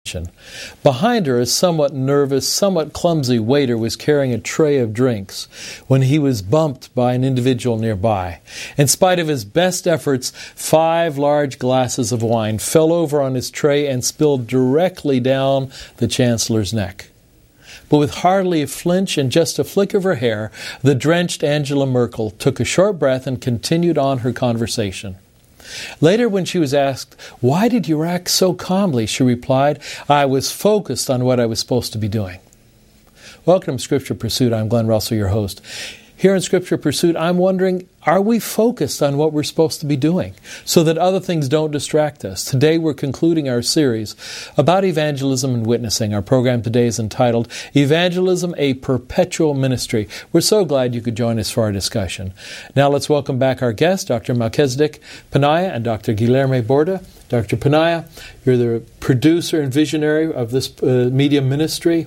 kitchen. Behind her, a somewhat nervous, somewhat clumsy waiter was carrying a tray of drinks when he was bumped by an individual nearby. In spite of his best efforts, 5 large glasses of wine fell over on his tray and spilled directly down the Chancellor's neck. But with hardly a flinch and just a flick of her hair, the drenched Angela Merkel took a short breath and continued on her conversation. Later, when she was asked, "Why did you act so calmly?" she replied, "I was focused on what I was supposed to be doing." Welcome to Scripture Pursuit. I'm Glenn Russell, your host. Here in Scripture Pursuit, I'm wondering, are we focused on what we're supposed to be doing so that other things don't distract us? Today we're concluding our series about evangelism and witnessing. Our program today is entitled Evangelism, a Perpetual Ministry. We're so glad you could join us for our discussion. Now let's welcome back our guests, Dr. Melchizedek Panaya and Dr. Guilherme Borda. Dr. Panaya, you're the producer and visionary of this media ministry.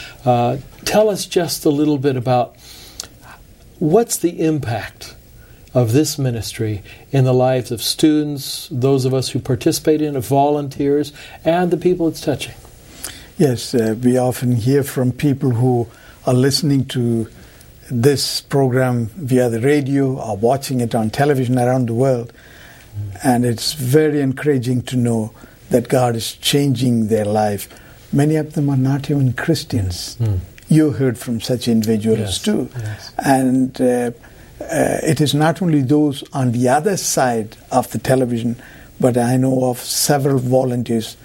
Tell us just a little bit about what's the impact of this ministry in the lives of students, those of us who participate in it, volunteers, and the people it's touching? Yes, we often hear from people who are listening to this program via the radio or watching it on television around the world. And it's very encouraging to know that God is changing their life. Many of them are not even Christians. You heard from such individuals too. Yes. And it is not only those on the other side of the television, but I know of several volunteers,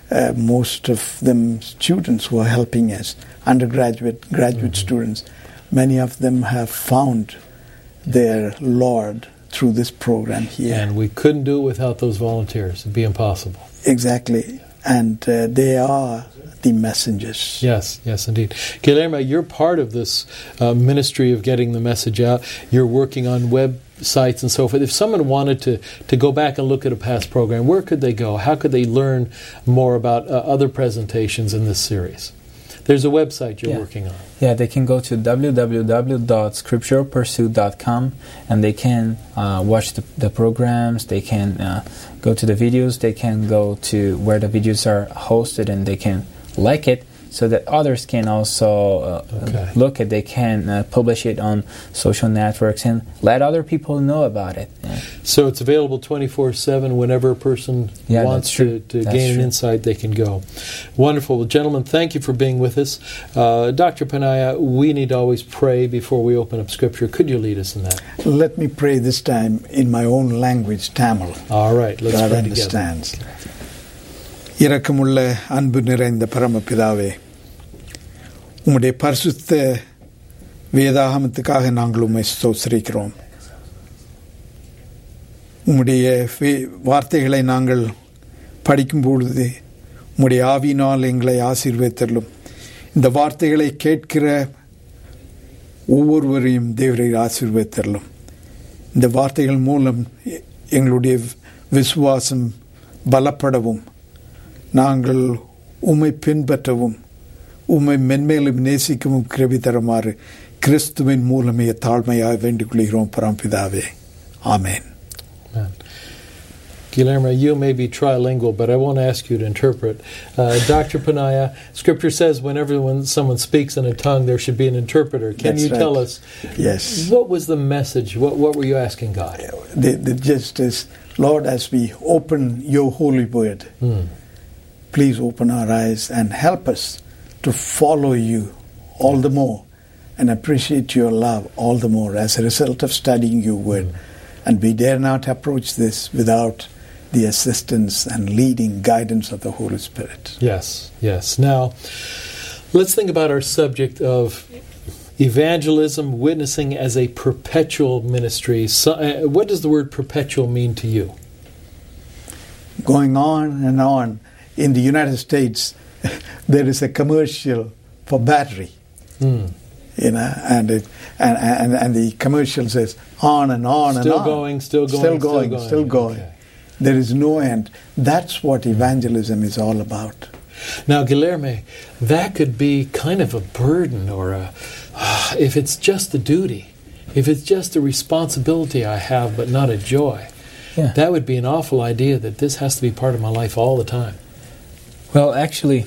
most of them students who are helping us, undergraduate, graduate students. Many of them have found their Lord through this program here. And we couldn't do it without those volunteers. It'd be impossible. Exactly. And they are the messengers. Yes, indeed. Guilherme, you're part of this ministry of getting the message out. You're working on websites and so forth. If someone wanted to go back and look at a past program, where could they go? How could they learn more about other presentations in this series? There's a website you're working on. Yeah, they can go to www.scripturepursuit.com and they can watch the programs, they can go to the videos, they can go to where the videos are hosted and they can like it so that others can also look at. They can publish it on social networks and let other people know about it. Yeah. So it's available 24/7 whenever a person wants to gain an insight, they can go. Wonderful. Well, gentlemen, thank you for being with us. Dr. Panaya, we need to always pray before we open up Scripture. Could you lead us in that? Let me pray this time in my own language, Tamil. All right, let's God pray understands. together. இரக்கமுள்ள அன்பு நிறைந்த பரமபிதாவே, உம்முடைய பரிசுத்த வேதாகமத்துக்காக நாங்கள் உம்மை ஸ்தோத்திரிக்கிறோம். உம்முடைய வார்த்தைகளை நாங்கள் படிக்கும் பொழுது உம்முடைய ஆவியினால் எங்களை ஆசீர்வதித்தருளும். இந்த வார்த்தைகளை கேட்கிற ஒவ்வொருவரையும் தேவரை ஆசீர்வதித்தருளும். இந்த வார்த்தைகள் மூலம் எங்களுடைய விசுவாசம் பலப்படவும், நாங்கள் உம்மை பின்பற்றவும், உம்மை மென்மேலும் நேசிக்கவும் கிருபை தருமாறு கிறிஸ்துவின் மூலமே தாழ்மையாக வேண்டிக் கொள்கிறோம் பரமபிதாவே. ஆமென். Guilherme, you may be trilingual, but I won't ask you to interpret. Dr. Panaya, Scripture says when someone speaks in a tongue, there should be an interpreter. Can you tell us, what was the message? What were you asking God? The gist is, Lord, as we open your holy word, please open our eyes and help us to follow you all the more and appreciate your love all the more as a result of studying your word. And we dare not approach this without the assistance and leading guidance of the Holy Spirit. Yes. Now, let's think about our subject of evangelism, witnessing as a perpetual ministry. So, what does the word perpetual mean to you? Going on and on. In the United States, there is a commercial for battery. And the commercial says on and on and on. Still going. Okay. There is no end. That's what evangelism is all about. Now, Guilherme, that could be kind of a burden, or if it's just a duty, if it's just a responsibility I have but not a joy, that would be an awful idea that this has to be part of my life all the time. Well, actually,